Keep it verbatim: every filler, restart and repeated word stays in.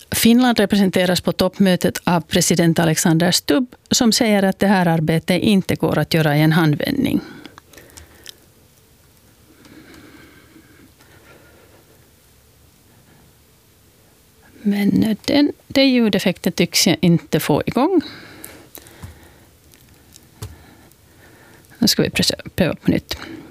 Finland representeras på toppmötet av president Alexander Stubb som säger att det här arbetet inte går att göra i en handvändning. Men den, det ljudeffekten tycks jag inte få igång. Nu ska vi pröva på nytt.